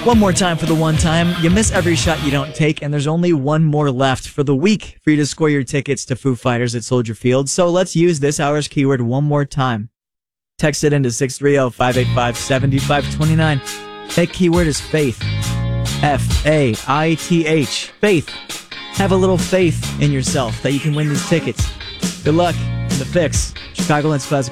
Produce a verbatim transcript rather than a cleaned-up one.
One more time for the one time. You miss every shot you don't take, and there's only one more left for the week for you to score your tickets to Foo Fighters at Soldier Field. So let's use this hour's keyword one more time. Text it into six three zero, five eight five, seven five two nine. That keyword is faith. F A I T H. Faith. Have a little faith in yourself that you can win these tickets. Good luck in the Fix. Chicagoland's Classical